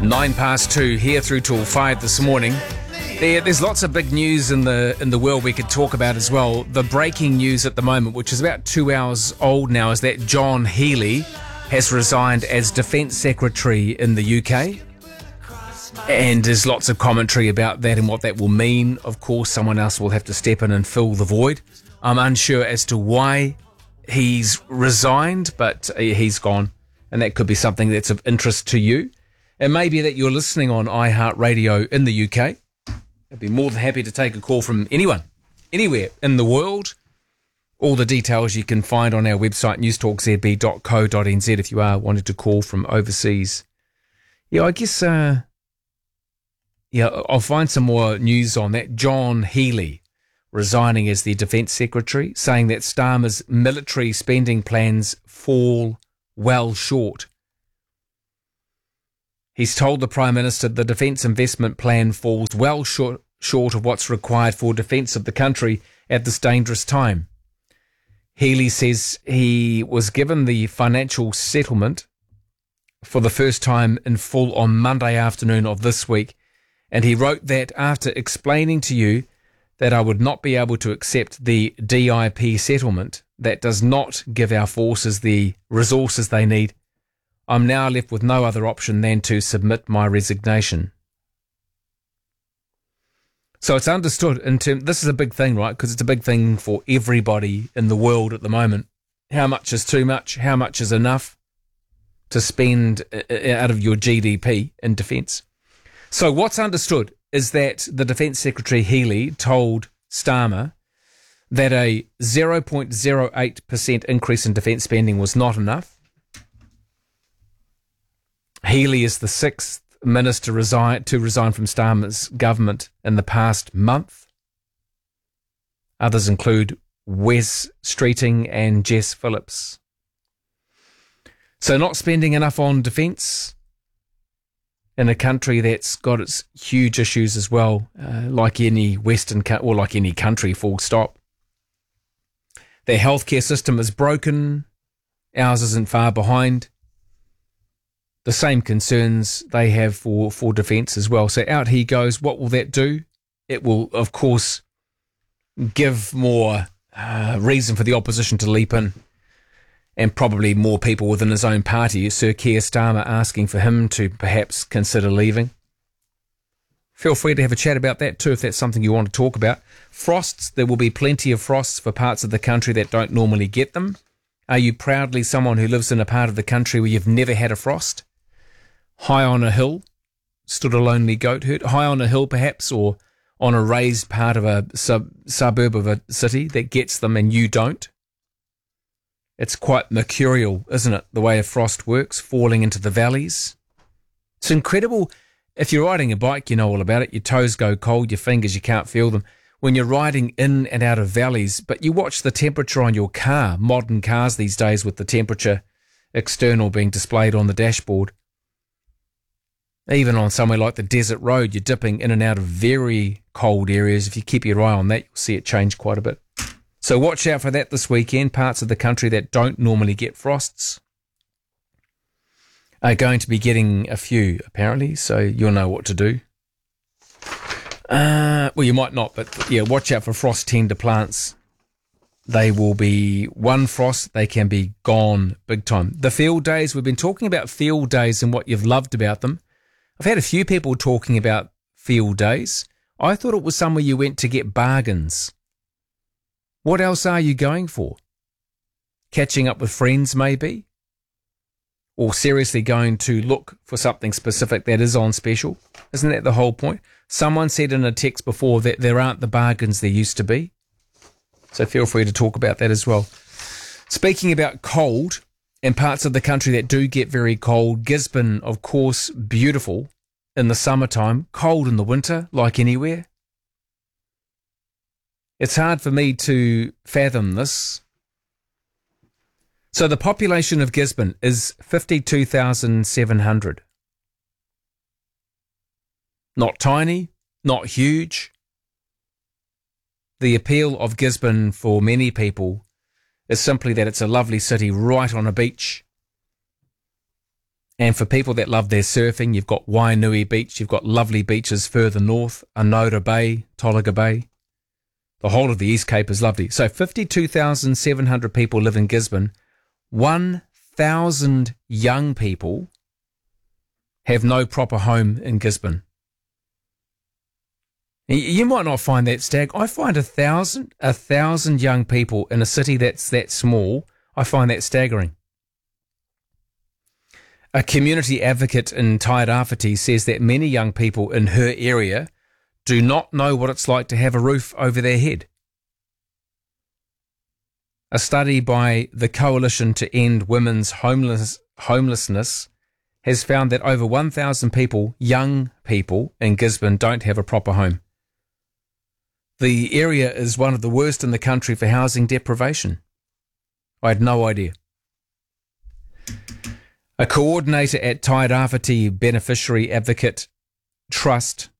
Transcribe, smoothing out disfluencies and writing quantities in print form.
2 here through till 5 this morning. There's lots of big news in the world we could talk about as well. The breaking news at the moment, which is about 2 hours old now, is that John Healey has resigned as Defence Secretary in the UK. And there's lots of commentary about that and what that will mean. Of course, someone else will have to step in and fill the void. I'm unsure as to why he's resigned, but he's gone. And that could be something that's of interest to you. It may be that you're listening on iHeartRadio in the UK. I'd be more than happy to take a call from anyone, anywhere in the world. All the details you can find on our website, newstalkzb.co.nz, if you are wanting to call from overseas. Yeah, I guess, I'll find some more news on that. John Healey resigning as the Defence Secretary, saying that Starmer's military spending plans fall well short. He's told the Prime Minister the Defence Investment Plan falls well short of what's required for defence of the country at this dangerous time. Healey says he was given the financial settlement for the first time in full on Monday afternoon of this week, and he wrote that after explaining to you that I would not be able to accept the DIP settlement that does not give our forces the resources they need, I'm now left with no other option than to submit my resignation. So it's understood this is a big thing, right? Because it's a big thing for everybody in the world at the moment. How much is too much? How much is enough to spend out of your GDP in defence? So what's understood is that the Defence Secretary Healey told Starmer that a 0.08% increase in defence spending was not enough. Healey is the sixth minister to resign from Starmer's government in the past month. Others include Wes Streeting and Jess Phillips. So not spending enough on defence in a country that's got its huge issues as well, like any like any country, full stop. Their healthcare system is broken. Ours isn't far behind. The same concerns they have for defence as well. So out he goes. What will that do? It will, of course, give more reason for the opposition to leap in, and probably more people within his own party. Sir Keir Starmer asking for him to perhaps consider leaving. Feel free to have a chat about that too if that's something you want to talk about. Frosts, there will be plenty of frosts for parts of the country that don't normally get them. Are you proudly someone who lives in a part of the country where you've never had a frost? High on a hill, stood a lonely goat herd. High on a hill perhaps, or on a raised part of a suburb of a city that gets them and you don't. It's quite mercurial, isn't it, the way a frost works, falling into the valleys. It's incredible. If you're riding a bike, you know all about it. Your toes go cold, your fingers, you can't feel them. When you're riding in and out of valleys, but you watch the temperature on your car, modern cars these days with the temperature external being displayed on the dashboard. Even on somewhere like the desert road, you're dipping in and out of very cold areas. If you keep your eye on that, you'll see it change quite a bit. So watch out for that this weekend. Parts of the country that don't normally get frosts are going to be getting a few, apparently, so you'll know what to do. Well, you might not, but yeah, watch out for frost-tender plants. They will be one frost, they can be gone big time. The field days, we've been talking about field days and what you've loved about them. I've had a few people talking about field days. I thought it was somewhere you went to get bargains. What else are you going for? Catching up with friends, maybe? Or seriously going to look for something specific that is on special? Isn't that the whole point? Someone said in a text before that there aren't the bargains there used to be. So feel free to talk about that as well. Speaking about cold and parts of the country that do get very cold, Gisborne, of course, beautiful in the summertime, cold in the winter, like anywhere. It's hard for me to fathom this. So the population of Gisborne is 52,700. Not tiny, not huge. The appeal of Gisborne for many people is simply that it's a lovely city right on a beach. And for people that love their surfing, you've got Wainui Beach, you've got lovely beaches further north, Anora Bay, Tolaga Bay. The whole of the East Cape is lovely. So 52,700 people live in Gisborne. 1,000 young people have no proper home in Gisborne. You might not find that I find 1,000 young people in a city that's that small. I find that staggering. A community advocate in Tairawhiti says that many young people in her area do not know what it's like to have a roof over their head. A study by the Coalition to End Women's Homelessness has found that over 1,000 people, young people in Gisborne, don't have a proper home. The area is one of the worst in the country for housing deprivation. I had no idea. A coordinator at Tairawhiti Beneficiary Advocate Trust